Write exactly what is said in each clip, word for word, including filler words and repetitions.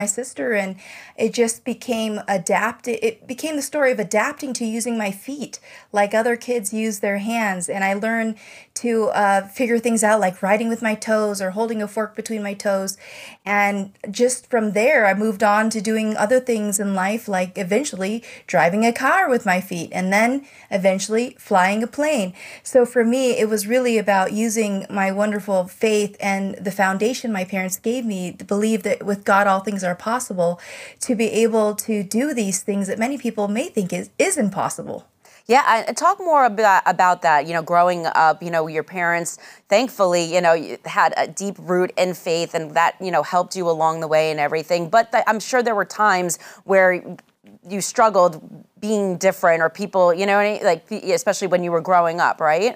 my sister, and it just became adapt it became the story of adapting to using my feet like other kids use their hands. And I learned to uh, figure things out like riding with my toes or holding a fork between my toes. And just from there, I moved on to doing other things in life, like eventually driving a car with my feet, and then eventually flying a plane. So for me, it was really about using my wonderful faith and the foundation my parents gave me to believe that with God, all things are possible, to be able to do these things that many people may think is, is impossible. Yeah, and talk more about about that. You know, growing up, you know, your parents, thankfully, you know, you had a deep root in faith, and that, you know, helped you along the way and everything. But th- I'm sure there were times where you struggled being different, or people, you know, like especially when you were growing up, right?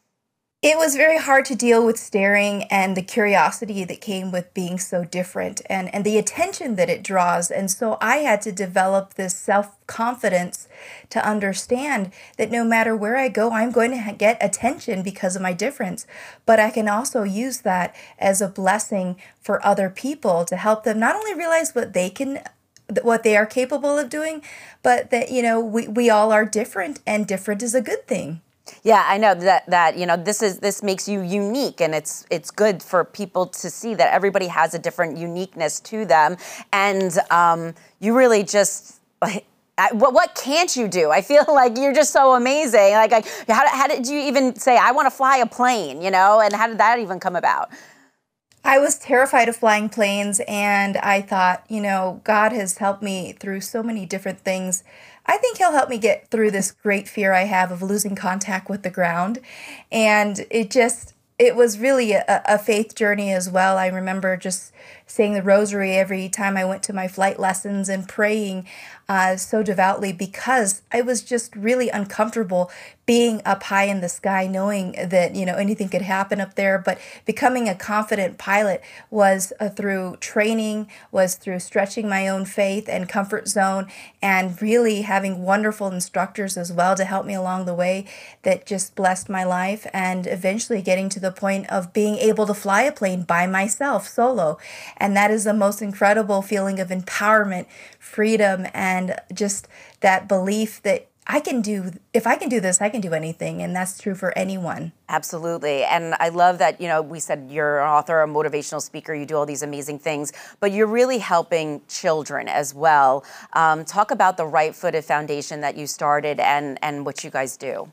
It was very hard to deal with staring and the curiosity that came with being so different, and, and the attention that it draws. And so I had to develop this self confidence to understand that no matter where I go, I'm going to ha- get attention because of my difference. But I can also use that as a blessing for other people to help them not only realize what they can what they are capable of doing, but that, you know, we, we all are different, and different is a good thing. Yeah, I know that that you know this is this makes you unique, and it's it's good for people to see that everybody has a different uniqueness to them, and um, you really just. What what can't you do? I feel like you're just so amazing. Like, like how, how did you even say I want to fly a plane? You know, and how did that even come about? I was terrified of flying planes, and I thought, you know, God has helped me through so many different things. I think He'll help me get through this great fear I have of losing contact with the ground. And it just, it was really a, a faith journey as well. I remember just saying the rosary every time I went to my flight lessons and praying uh, so devoutly, because I was just really uncomfortable being up high in the sky, knowing that, you know, anything could happen up there. But becoming a confident pilot was uh, through training, was through stretching my own faith and comfort zone, and really having wonderful instructors as well to help me along the way that just blessed my life, and eventually getting to the point of being able to fly a plane by myself solo. And that is the most incredible feeling of empowerment, freedom, and just that belief that I can do, if I can do this, I can do anything. And that's true for anyone. Absolutely. And I love that, you know, we said you're an author, a motivational speaker, you do all these amazing things, but you're really helping children as well. Um, talk about the Right Footed Foundation that you started, and, and what you guys do.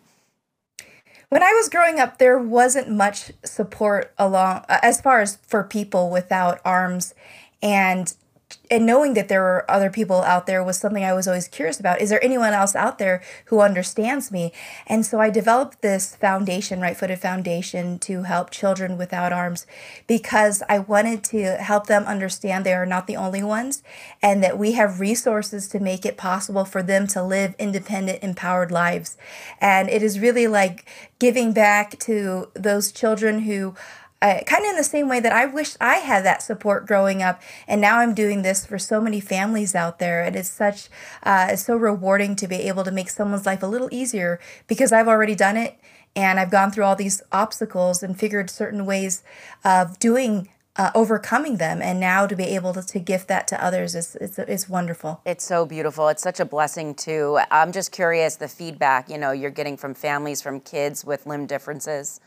When I was growing up, there wasn't much support along as far as for people without arms, and and knowing that there were other people out there was something I was always curious about. Is there anyone else out there who understands me? And so I developed this foundation, Right Footed Foundation, to help children without arms, because I wanted to help them understand they are not the only ones, and that we have resources to make it possible for them to live independent, empowered lives. And it is really like giving back to those children who Uh, kind of in the same way that I wish I had that support growing up, and now I'm doing this for so many families out there, and it's such uh, it's so rewarding to be able to make someone's life a little easier, because I've already done it, and I've gone through all these obstacles and figured certain ways of doing uh, overcoming them, and now to be able to, to gift that to others is it's, it's wonderful. It's so beautiful. It's such a blessing too. I'm just curious, the feedback, you know, you're getting from families, from kids with limb differences.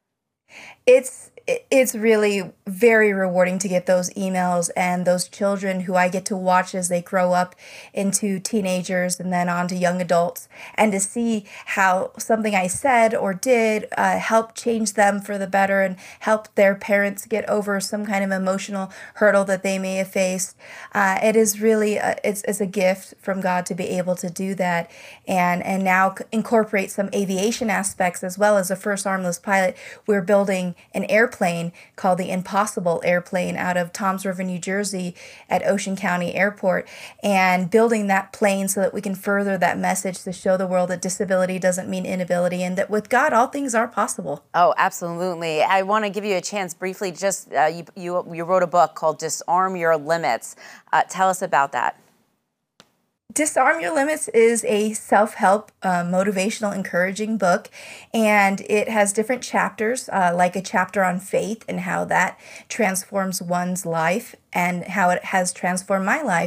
It's it's really very rewarding to get those emails, and those children who I get to watch as they grow up into teenagers and then on to young adults, and to see how something I said or did uh, helped change them for the better and help their parents get over some kind of emotional hurdle that they may have faced. Uh, it is really a, it's, it's a gift from God to be able to do that, and and now incorporate some aviation aspects as well. As a first armless pilot, we're building an airplane called the Impossible Airplane out of Toms River, New Jersey at Ocean County Airport, and building that plane so that we can further that message to show the world that disability doesn't mean inability, and that with God, all things are possible. Oh, absolutely. I want to give you a chance briefly. Just uh, you, you, you wrote a book called Disarm Your Limits. Uh, tell us about that. Disarm Your Limits is a self-help, uh, motivational, encouraging book, and it has different chapters, uh, like a chapter on faith and how that transforms one's life and how it has transformed my life.